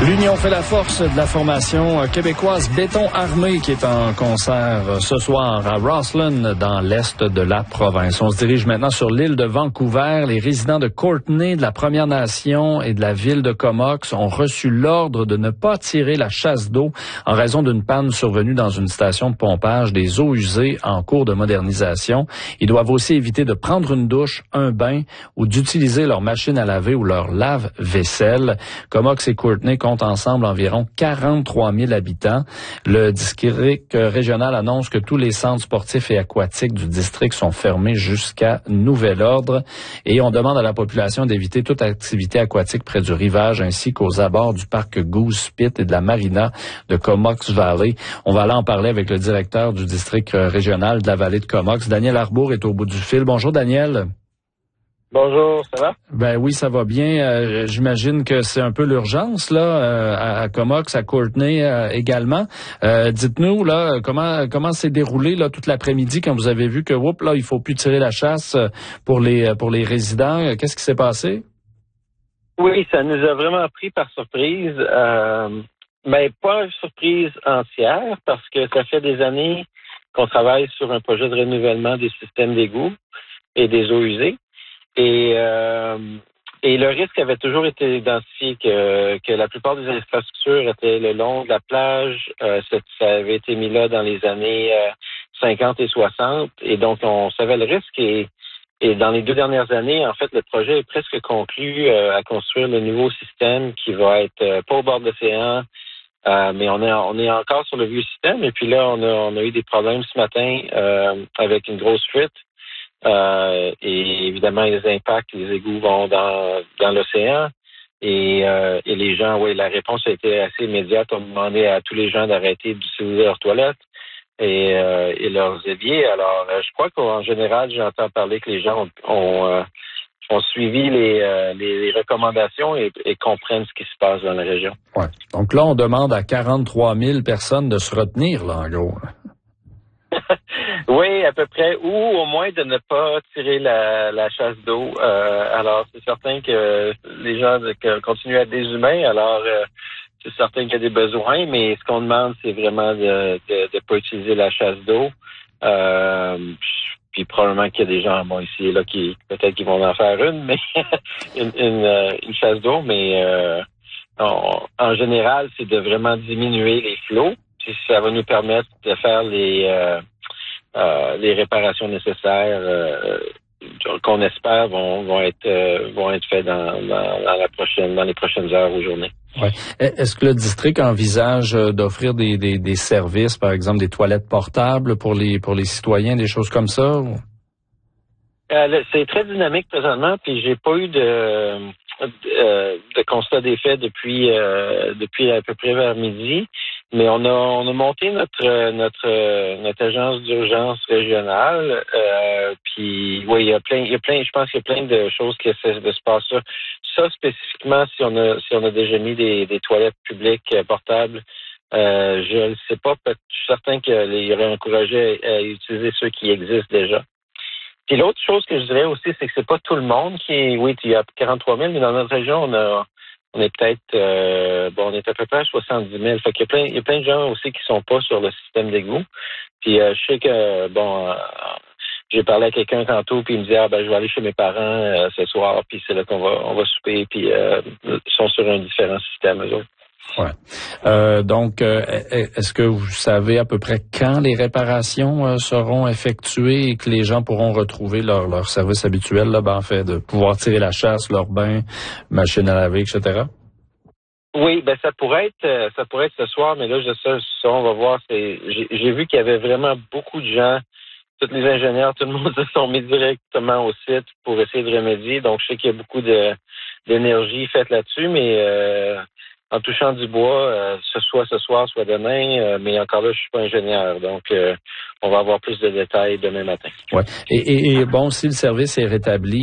L'Union fait la force de la formation québécoise Béton Armé qui est en concert ce soir à Rossland dans l'est de la province. On se dirige maintenant sur l'île de Vancouver. Les résidents de Courtenay, de la Première Nation et de la ville de Comox ont reçu l'ordre de ne pas tirer la chasse d'eau en raison d'une panne survenue dans une station de pompage des eaux usées en cours de modernisation. Ils doivent aussi éviter de prendre une douche, un bain ou d'utiliser leur machine à laver ou leur lave-vaisselle. Comox et Courtenay comptent ensemble environ 43 000 habitants. Le district régional annonce que tous les centres sportifs et aquatiques du district sont fermés jusqu'à nouvel ordre et on demande à la population d'éviter toute activité aquatique près du rivage ainsi qu'aux abords du parc Goose Pit et de la marina de Comox Valley. On va aller en parler avec le directeur du district régional de la vallée de Comox. Daniel Arbour est au bout du fil. Bonjour Daniel. Bonjour, ça va? Ben oui, ça va bien. J'imagine que c'est un peu l'urgence là à Comox, à Courtenay également. Dites-nous là comment s'est déroulé là toute l'après-midi quand vous avez vu que là il faut plus tirer la chasse pour les résidents. Qu'est-ce qui s'est passé? Oui, ça nous a vraiment pris par surprise, mais pas une surprise entière parce que ça fait des années qu'on travaille sur un projet de renouvellement des systèmes d'égouts et des eaux usées. Et le risque avait toujours été identifié que la plupart des infrastructures étaient le long de la plage. Ça avait été mis là dans les années 50 et 60. Et donc, on savait le risque. Et dans les 2 dernières années, en fait, le projet est presque conclu à construire le nouveau système qui va être pas au bord de l'océan, mais on est encore sur le vieux système. Et puis là, on a eu des problèmes ce matin avec une grosse fuite. Et évidemment, les impacts, les égouts vont dans l'océan. Et les gens, oui, la réponse a été assez immédiate. On demandait à tous les gens d'arrêter d'utiliser leurs toilettes et leurs éviers. Alors, je crois qu'en général, j'entends parler que les gens ont suivi les recommandations et comprennent ce qui se passe dans la région. Ouais. Donc là, on demande à 43 000 personnes de se retenir, là, en gros. Oui, à peu près, ou au moins de ne pas tirer la chasse d'eau. Alors, c'est certain que les gens continuent à être des humains, alors c'est certain qu'il y a des besoins, mais ce qu'on demande, c'est vraiment de pas utiliser la chasse d'eau. Puis probablement qu'il y a des gens ici et là qui peut-être qu'ils vont en faire une, mais une chasse d'eau, mais en général, c'est de vraiment diminuer les flots. Puis ça va nous permettre de faire les réparations nécessaires qu'on espère vont être faites dans les prochaines heures ou journées. Ouais. Est-ce que le district envisage d'offrir des services, par exemple des toilettes portables pour les citoyens, des choses comme ça? Ou? C'est très dynamique présentement, puis j'ai pas eu de constat des faits depuis à peu près vers midi. Mais on a monté notre agence d'urgence régionale. Puis oui, il y a plein, je pense qu'il y a plein de choses qui essaient de se passer. Ça spécifiquement, si on a déjà mis des toilettes publiques portables, je ne sais pas. Je suis certain qu'il y aurait encouragé à utiliser ceux qui existent déjà. Puis l'autre chose que je dirais aussi, c'est que c'est pas tout le monde oui, il y a 43 000, mais dans notre région, on est peut-être, on est à peu près à 70 000. Fait qu'il y a plein de gens aussi qui sont pas sur le système d'égout. Puis je sais que, j'ai parlé à quelqu'un tantôt, puis il me dit, je vais aller chez mes parents ce soir, puis c'est là on va souper, puis ils sont sur un différent système, eux autres. Ouais. Donc, est-ce que vous savez à peu près quand les réparations seront effectuées et que les gens pourront retrouver leur service habituel, là, en fait, de pouvoir tirer la chasse, leur bain, machine à laver, etc.? Oui, ça pourrait être ce soir, mais là, on va voir. J'ai vu qu'il y avait vraiment beaucoup de gens, tous les ingénieurs, tout le monde se sont mis directement au site pour essayer de remédier. Donc, je sais qu'il y a beaucoup d'énergie faite là-dessus, mais en touchant du bois, soit ce soir, soit demain, mais encore là, je suis pas ingénieur, donc on va avoir plus de détails demain matin. Ouais. Et bon, si le service est rétabli,